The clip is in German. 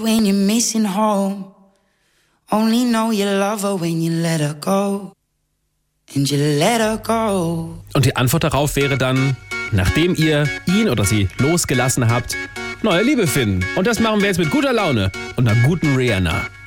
When you're missing home, only know you love her when you let her go. And you let her go. Und die Antwort darauf wäre dann, nachdem ihr ihn oder sie losgelassen habt, neue Liebe finden. Und das machen wir jetzt mit guter Laune und einer guten Rihanna.